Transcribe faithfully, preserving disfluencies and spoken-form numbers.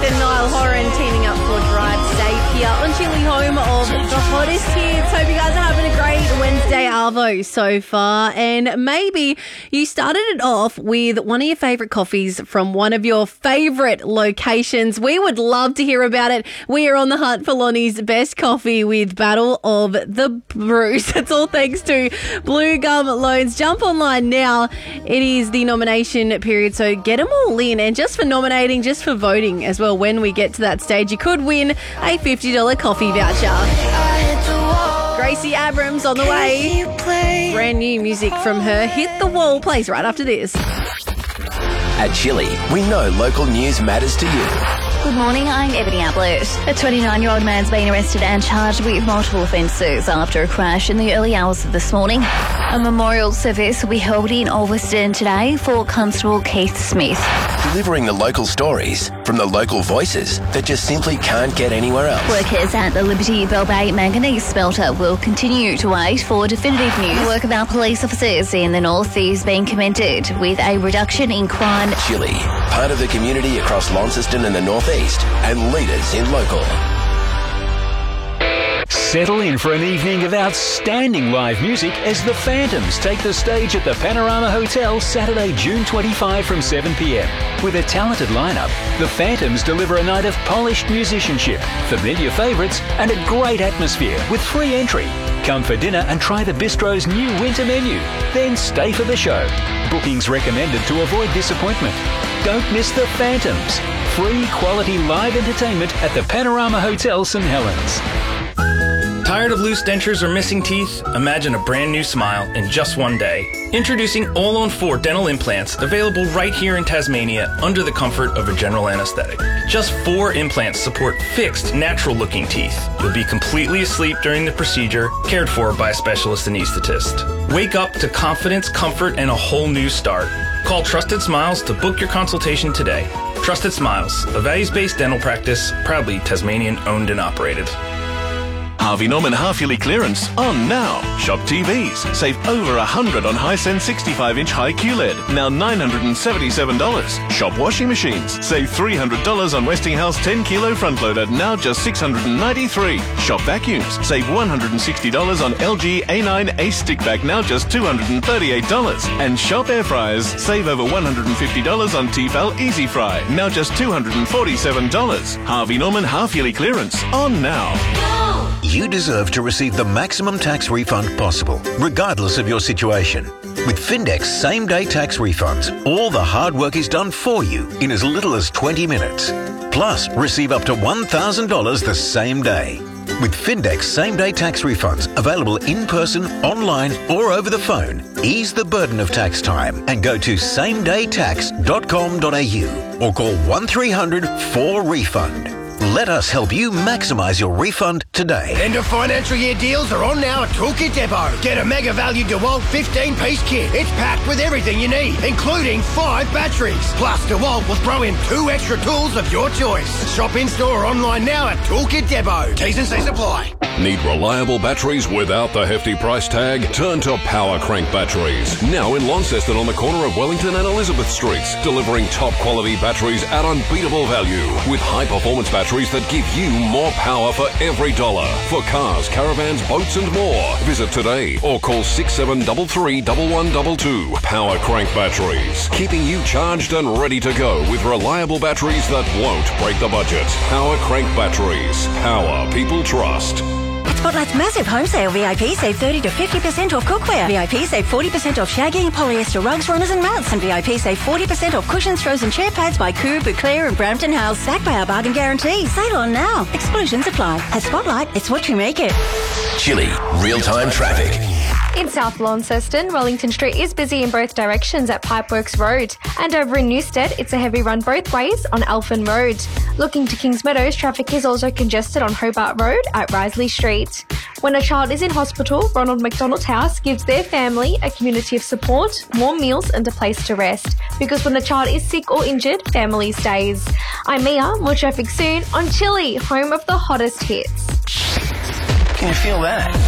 and Niall Horan teaming up for Drive Safe here on Chili, home of the hottest hits. Hope you guys are having a great Wednesday arvo so far. And maybe you started it off with one of your favourite coffees from one of your favourite locations. We would love to hear about it. We are on the hunt for Lonnie's best coffee with Battle of the Brews. That's all thanks to Blue Gum Loans. Jump online now. It is the nomination period, so get them all in. And just for nominating, just for voting as well, when we get to that stage, you could win a fifty dollars coffee voucher. Gracie Abrams on the way. Brand new music from her. Hit the Wall plays right after this. At Chili, we know local news matters to you. Good morning, I'm Ebony Ablett. A twenty-nine-year-old man's been arrested and charged with multiple offences after a crash in the early hours of this morning. A memorial service will be held in Ulverston today for Constable Keith Smith. Delivering the local stories from the local voices that just simply can't get anywhere else. Workers at the Liberty Bell Bay Manganese Smelter will continue to wait for definitive news. The work of our police officers in the north is being commended with a reduction in crime. Chili, part of the community across Launceston and the northeast, and leaders in local. Settle in for an evening of outstanding live music as the Phantoms take the stage at the Panorama Hotel Saturday, June twenty-fifth from seven p.m. With a talented lineup, the Phantoms deliver a night of polished musicianship, familiar favourites and a great atmosphere with free entry. Come for dinner and try the Bistro's new winter menu. Then stay for the show. Bookings recommended to avoid disappointment. Don't miss the Phantoms. Free quality live entertainment at the Panorama Hotel St Helens. Tired of loose dentures or missing teeth? Imagine a brand new smile in just one day. Introducing All on four dental implants, available right here in Tasmania under the comfort of a general anesthetic. Just four implants support fixed, natural-looking teeth. You'll be completely asleep during the procedure, cared for by a specialist anaesthetist. Wake up to confidence, comfort, and a whole new start. Call Trusted Smiles to book your consultation today. Trusted Smiles, a values-based dental practice, proudly Tasmanian-owned and operated. Harvey Norman half-yearly clearance on now. Shop T Vs. Save over one hundred dollars on Hisense sixty-five inch high Q L E D. Now nine hundred seventy-seven dollars. Shop washing machines. Save three hundred dollars on Westinghouse ten kilo front loader. Now just six hundred ninety-three dollars. Shop vacuums. Save one hundred sixty dollars on L G A nine Ace stick vac. Now just two hundred thirty-eight dollars. And shop air fryers. Save over one hundred fifty dollars on Tefal Easy Fry. Now just two hundred forty-seven dollars. Harvey Norman half-yearly clearance on now. You deserve to receive the maximum tax refund possible, regardless of your situation. With Findex same-day tax refunds, all the hard work is done for you in as little as twenty minutes. Plus, receive up to one thousand dollars the same day. With Findex same-day tax refunds available in person, online or over the phone, ease the burden of tax time and go to same day tax dot com dot a u or call one three hundred four refund. Let us help you maximise your refund today. End of financial year deals are on now at Toolkit Depot. Get a mega value DeWalt fifteen piece kit. It's packed with everything you need, including five batteries. Plus, DeWalt will throw in two extra tools of your choice. Shop in store or online now at Toolkit Depot. T's and C's apply. Need reliable batteries without the hefty price tag? Turn to Power Crank Batteries. Now in Launceston on the corner of Wellington and Elizabeth Streets. Delivering top quality batteries at unbeatable value. With high performance batteries that give you more power for every dollar. For cars, caravans, boats and more. Visit today or call six seven three three, one one two two. Power Crank Batteries. Keeping you charged and ready to go with reliable batteries that won't break the budget. Power Crank Batteries. Power people trust. Spotlight's massive home sale. V I P save thirty to fifty percent off cookware. V I P save forty percent off shagging, polyester rugs, runners and mats. And V I P save forty percent off cushions, throws and chair pads by Coo, Bouclair and Brampton House. Backed by our bargain guarantee. Sale on now. Exclusions apply. At Spotlight, it's what you make it. Chili, real-time traffic. In South Launceston, Wellington Street is busy in both directions at Pipeworks Road. And over in Newstead, it's a heavy run both ways on Elfin Road. Looking to Kings Meadows, traffic is also congested on Hobart Road at Risley Street. When a child is in hospital, Ronald McDonald House gives their family a community of support, warm meals and a place to rest. Because when the child is sick or injured, family stays. I'm Mia, more traffic soon on Chili, home of the hottest hits. Can you feel that?